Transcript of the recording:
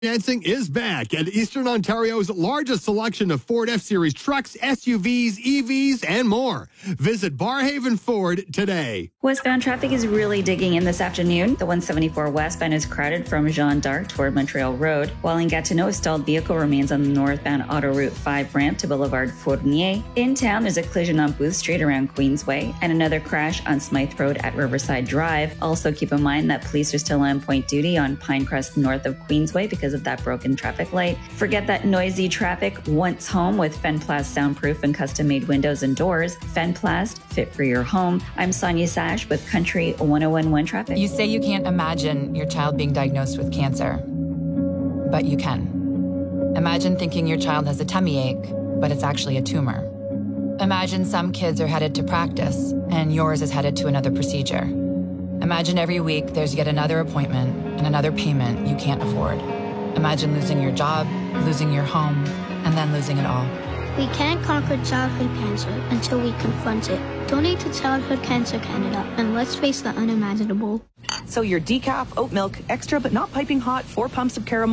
Financing is back at Eastern Ontario's largest selection of Ford F-Series trucks, SUVs, EVs, and more. Visit Barhaven Ford today. Westbound traffic is really digging in this afternoon. The 174 westbound is crowded from Jeanne d'Arc toward Montreal Road, while in Gatineau, a stalled vehicle remains on the northbound Auto Route 5 ramp to Boulevard Fournier. In town, there's a collision on Booth Street around Queensway and another crash on Smythe Road at Riverside Drive. Also, keep in mind that police are still on point duty on Pinecrest north of Queensway because of that broken traffic light. Forget that noisy traffic. Once home with Fenplast soundproof and custom-made windows and doors. Fenplast, fit for your home. I'm Sonia Sash with Country 1011 Traffic. You say you can't imagine your child being diagnosed with cancer, but you can. Imagine thinking your child has a tummy ache, but it's actually a tumor. Imagine some kids are headed to practice and yours is headed to another procedure. Imagine every week there's yet another appointment and another payment you can't afford. Imagine losing your job, losing your home, and then losing it all. We can't conquer childhood cancer until we confront it. Donate to Childhood Cancer Canada, and let's face the unimaginable. So your decaf, oat milk, extra but not piping hot, 4 pumps of caramel.